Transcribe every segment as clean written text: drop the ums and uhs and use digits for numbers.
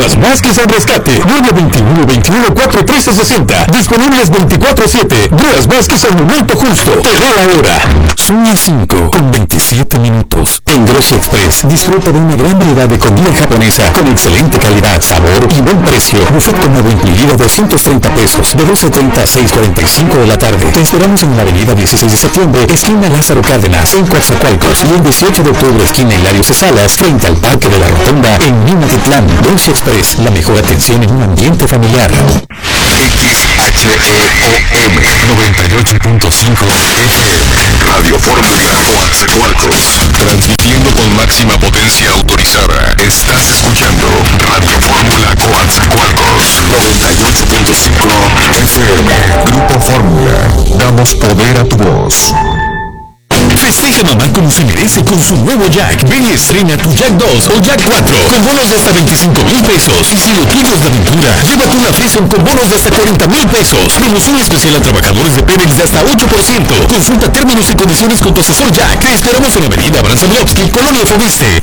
Grúas Vázquez al rescate. 921-21-41360. Disponibles 24/7. Grúas Vázquez al momento justo. Te da la hora. Son las 5 con 27 minutos. En Grossi Express disfruta de una gran variedad de comida japonesa con excelente calidad, sabor y buen precio. Buffet con nuevo incluido 230 pesos. De 12:30 a 6:45 de la tarde. Te esperamos en la avenida 16 de septiembre, esquina Lázaro Cárdenas, en Coatzacoalcos. Y el 18 de octubre, esquina Hilario Cesalas, frente al Parque de la Rotonda, en Minatitlán. Grossi Express, la mejor atención en un ambiente familiar. XHEOM 98.5 FM Radio Fórmula Coatzacoalcos, transmitiendo con máxima potencia autorizada. Estás escuchando Radio Fórmula Coatzacoalcos 98.5 FM. Grupo Fórmula, damos poder a tu voz. Festeja mamá como se merece con su nuevo Jack. Ven y estrena tu Jack 2 o Jack 4 con bonos de hasta 25,000 pesos. Y si lo tuyo es de aventura, llévate una Frison con bonos de hasta 40,000 pesos. Promoción especial a trabajadores de Pemex de hasta 8%. Consulta términos y condiciones con tu asesor Jack. Te esperamos en Avenida Branzablowski, Colonia Fobiste.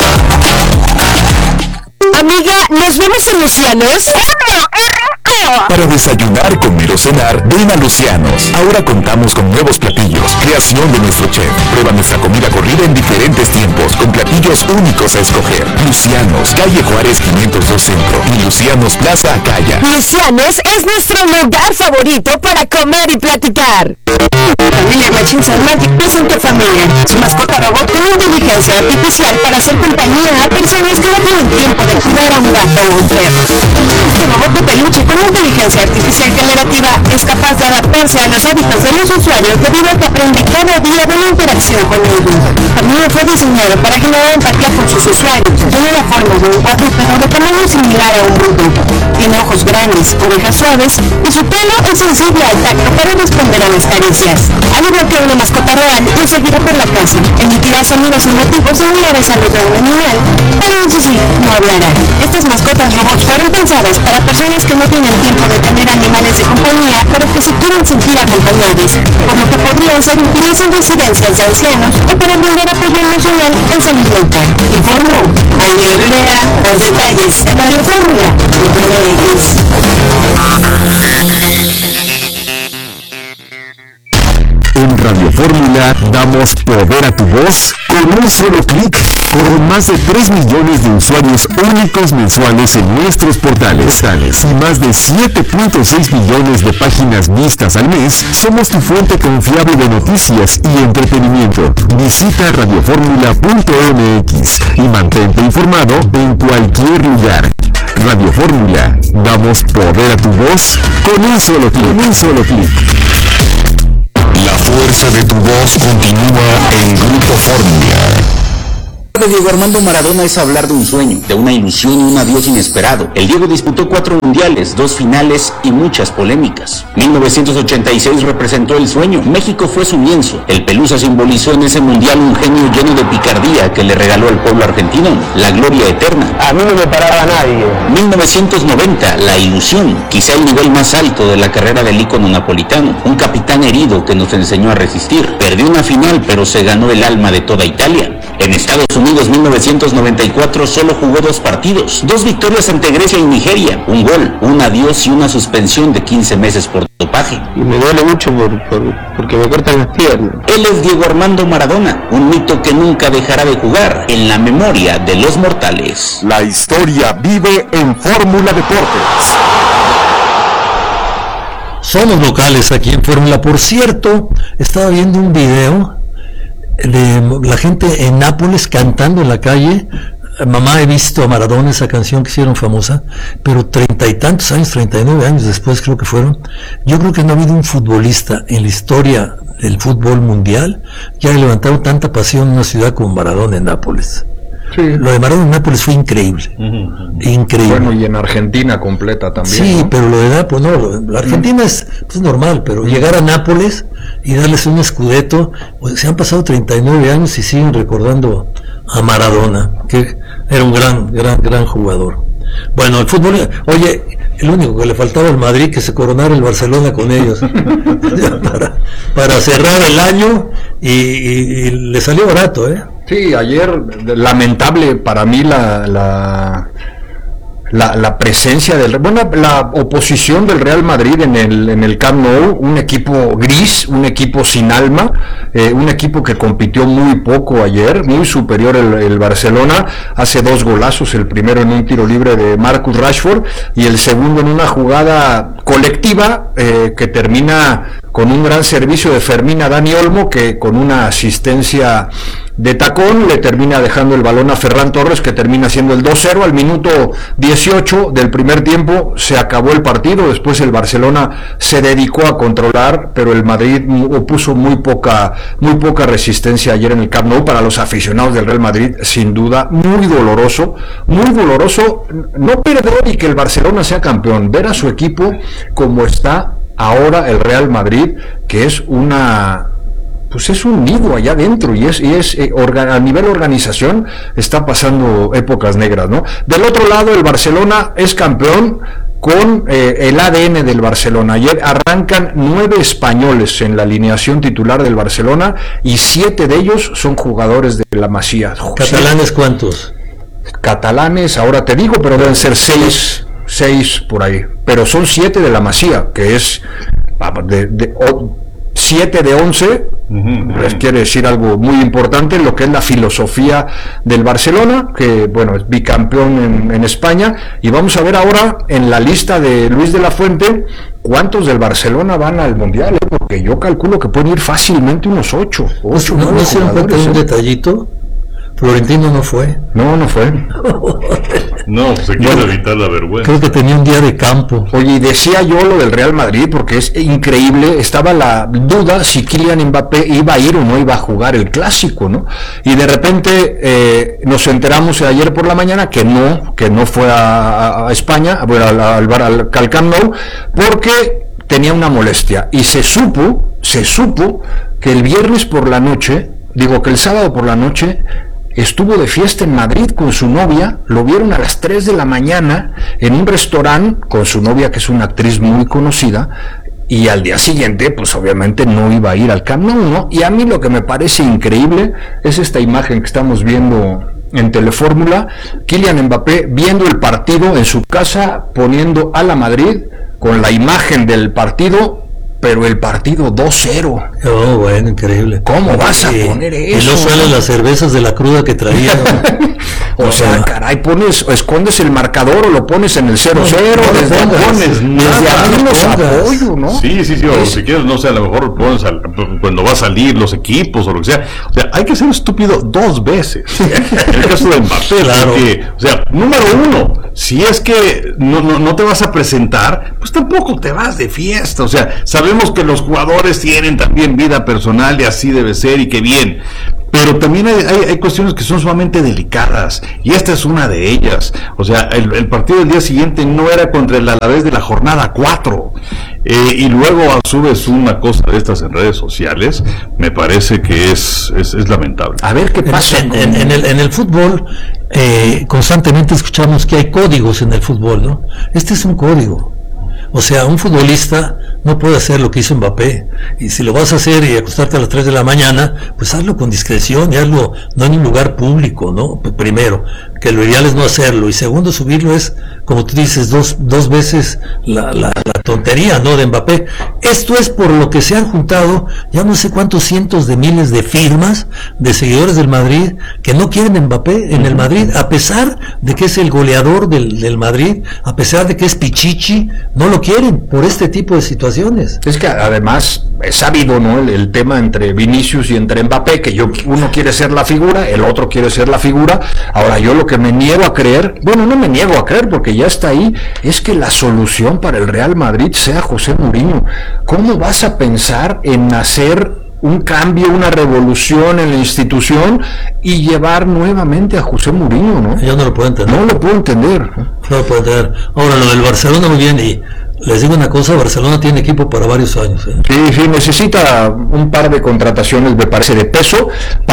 Amiga, ¿nos vemos en Lucianos? Para desayunar, comer o cenar, ven a Lucianos. Ahora contamos con nuevos platillos, creación de nuestro chef. Prueba nuestra comida corrida en diferentes tiempos, con platillos únicos a escoger. Lucianos, calle Juárez 502 Centro y Lucianos Plaza Acaya. Lucianos es nuestro lugar favorito para comer y platicar. Familia Machín San Magic presenta Familia, su mascota robot con inteligencia artificial para hacer compañía a personas que no tienen tiempo de cuidar a un gato o un perro. Este robot de peluche con inteligencia artificial generativa es capaz de adaptarse a los hábitos de los usuarios debido a que aprende cada día de la interacción con ellos. Familia fue diseñado para generar empatía con sus usuarios. Tiene la forma de un cuadrúpedo de tamaño similar a un bulldog. Tiene ojos grandes, orejas suaves y su pelo es sensible al tacto para responder a las caricias. Al igual que una mascota real, no seguirá por la casa, emitirá sonidos emotivos similares a los de un animal, pero eso sí, no hablará. Estas mascotas robots fueron pensadas para personas que no tienen tiempo de tener animales de compañía, pero que se quieren sentir acompañados, por lo que podrían ser útiles en residencias de ancianos o para brindar apoyo emocional en salud mental. Informó Ayer Lea los detalles de Radio Fórmula. En Radio Fórmula damos poder a tu voz con un solo clic. Con más de 3 millones de usuarios únicos mensuales en nuestros portales y más de 7.6 millones de páginas vistas al mes, somos tu fuente confiable de noticias y entretenimiento. Visita radioformula.mx y mantente informado en cualquier lugar. Radio Fórmula, damos poder a tu voz con un solo clic. La fuerza de tu voz continúa en Grupo Fórmula. De Diego Armando Maradona es hablar de un sueño, de una ilusión y un adiós inesperado. El Diego disputó 4 mundiales, 2 finales y muchas polémicas. 1986 representó el sueño. México fue su lienzo. El Pelusa simbolizó en ese mundial un genio lleno de picardía que le regaló al pueblo argentino la gloria eterna. A mí no me paraba nadie. 1990, la ilusión, quizá el nivel más alto de la carrera del ícono napolitano. Un capitán herido que nos enseñó a resistir. Perdió una final, pero se ganó el alma de toda Italia. En Estados Unidos, 1994, solo jugó 2 partidos, 2 victorias ante Grecia y Nigeria, un gol, un adiós y una suspensión de 15 meses por dopaje. Y me duele mucho porque me cortan las piernas. Él es Diego Armando Maradona, un mito que nunca dejará de jugar en la memoria de los mortales. La historia vive en Fórmula Deportes. Somos locales aquí en Fórmula. Por cierto, estaba viendo un video de la gente en Nápoles cantando en la calle. Mamá, he visto a Maradona, esa canción que hicieron famosa, pero 30 y tantos años, 39 años después creo que fueron. Yo creo que no ha habido un futbolista en la historia del fútbol mundial que haya levantado tanta pasión en una ciudad como Maradona en Nápoles. Sí. Lo de Maradona en Nápoles fue increíble. Increíble. Bueno, y en Argentina completa también. Sí, ¿no? pero lo de Nápoles, no, la Argentina es normal, pero llegar a Nápoles y darles un scudetto, pues se han pasado 39 años y siguen recordando a Maradona, que era un gran jugador. Bueno, el fútbol, oye, el único que le faltaba al Madrid que se coronara el Barcelona con ellos para cerrar el año y le salió barato, Sí, ayer lamentable para mí la presencia la oposición del Real Madrid en el Camp Nou, un equipo gris, un equipo sin alma, un equipo que compitió muy poco ayer, muy superior el Barcelona, hace 2 golazos, el primero en un tiro libre de Marcus Rashford y el segundo en una jugada colectiva que termina con un gran servicio de Fermín a Dani Olmo, que con una asistencia de tacón le termina dejando el balón a Ferran Torres, que termina siendo el 2-0 al minuto 18 del primer tiempo. Se acabó el partido, después el Barcelona se dedicó a controlar, pero el Madrid opuso muy poca resistencia ayer en el Camp Nou. Para los aficionados del Real Madrid, sin duda, muy doloroso, no perder y que el Barcelona sea campeón, ver a su equipo como está ahora el Real Madrid, que es es un nido allá adentro y a nivel organización está pasando épocas negras, ¿no? Del otro lado, el Barcelona es campeón con el ADN del Barcelona. Ayer arrancan 9 españoles en la alineación titular del Barcelona y 7 de ellos son jugadores de la Masía. ¿Catalanes cuántos? Catalanes, ahora te digo, pero deben ser 6 por ahí, pero son 7 de la Masía, que es 7 de 11, les quiere decir algo muy importante en lo que es la filosofía del Barcelona, que bueno, es bicampeón en España. Y vamos a ver ahora en la lista de Luis de la Fuente cuántos del Barcelona van al Mundial, porque yo calculo que pueden ir fácilmente unos 8. ¿No se dan cuenta de un detallito? Florentino no fue. No fue. No, se quiere evitar la vergüenza. Creo que tenía un día de campo. Oye, y decía yo lo del Real Madrid porque es increíble, estaba la duda si Kylian Mbappé iba a ir o no iba a jugar el Clásico, ¿no? Y de repente nos enteramos ayer por la mañana que no fue a España, al Camp Nou, porque tenía una molestia. Y se supo que el viernes por la noche, que el sábado por la noche, estuvo de fiesta en Madrid con su novia, lo vieron a las 3 de la mañana en un restaurante con su novia, que es una actriz muy conocida, y al día siguiente, pues obviamente no iba a ir al Camp Nou, ¿no? Y a mí lo que me parece increíble es esta imagen que estamos viendo en Telefórmula, Kylian Mbappé viendo el partido en su casa, poniendo a la Madrid con la imagen del partido, pero el partido 2-0. Oh, bueno, increíble. ¿Cómo vas a poner eso? Y no salen las cervezas de la cruda que traía, ¿no? O sea, caray, escondes el marcador o lo pones en el 0-0, desde abrimos apoyo, ¿no? Sí, o si quieres, no sé, a lo mejor pones cuando va a salir los equipos o lo que sea. O sea, hay que ser estúpido 2 veces. En el caso de Mbappé, claro. Porque, o sea, número 1, si es que no te vas a presentar, pues tampoco te vas de fiesta. O sea, sabemos que los jugadores tienen también vida personal y así debe ser y qué bien. Pero también hay cuestiones que son sumamente delicadas y esta es una de ellas. O sea, el partido del día siguiente no era contra el Alavés de la jornada 4 y luego subes una cosa de estas en redes sociales. Me parece que es lamentable. A ver qué pasa en el fútbol. Constantemente escuchamos que hay códigos en el fútbol, ¿no? Este es un código. O sea, un futbolista no puede hacer lo que hizo Mbappé, y si lo vas a hacer y acostarte a las 3 de la mañana, pues hazlo con discreción y hazlo no en un lugar público, ¿no? Primero, que lo ideal es no hacerlo, y segundo, subirlo es, como tú dices, dos veces la tontería, ¿no? De Mbappé. Esto es por lo que se han juntado ya no sé cuántos cientos de miles de firmas de seguidores del Madrid que no quieren Mbappé en el Madrid, a pesar de que es el goleador del Madrid, a pesar de que es Pichichi, no lo quieren por este tipo de situaciones. Es que además es sabido, ¿no? El tema entre Vinicius y entre Mbappé, que uno quiere ser la figura, el otro quiere ser la figura. Ahora, yo lo que me niego a creer, bueno, no me niego a creer porque ya está ahí, es que la solución para el Real Madrid sea José Mourinho. ¿Cómo vas a pensar en hacer un cambio, una revolución en la institución y llevar nuevamente a José Mourinho, ¿no? Yo no lo puedo entender. No lo puedo entender. No lo puedo entender. Ahora, lo del Barcelona, muy bien, y les digo una cosa, Barcelona tiene equipo para varios años. Sí, necesita un par de contrataciones, me parece, de peso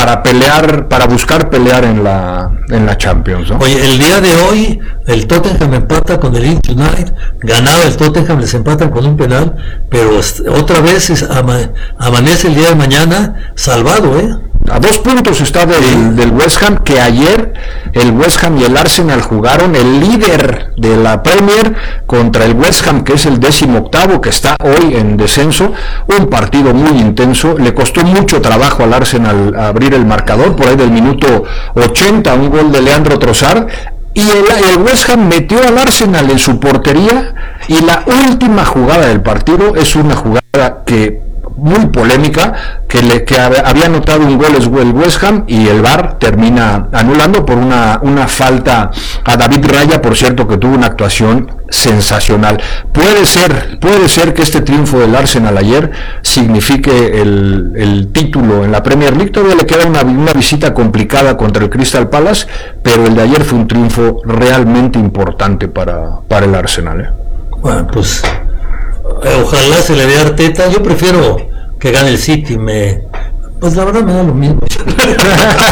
para buscar pelear en la Champions, ¿no? Oye, el día de hoy el Tottenham empata con el Leeds United, ganaba el Tottenham, les empatan con un penal, pero otra vez amanece el día de mañana salvado, A 2 puntos está del West Ham, que ayer el West Ham y el Arsenal jugaron, el líder de la Premier contra el West Ham, que es el 18º, que está hoy en descenso. Un partido muy intenso, le costó mucho trabajo al Arsenal abrir el marcador, por ahí del minuto 80, un gol de Leandro Trossard. Y el West Ham metió al Arsenal en su portería, y la última jugada del partido es una jugada muy polémica, que había anotado un gol el West Ham, y el VAR termina anulando por una falta a David Raya, por cierto, que tuvo una actuación sensacional. Puede ser que este triunfo del Arsenal ayer signifique el título en la Premier League. Todavía le queda una visita complicada contra el Crystal Palace, pero el de ayer fue un triunfo realmente importante para el Arsenal. Bueno, pues ojalá se le dé a Arteta. Yo prefiero que gane el City, pues la verdad me da lo mismo.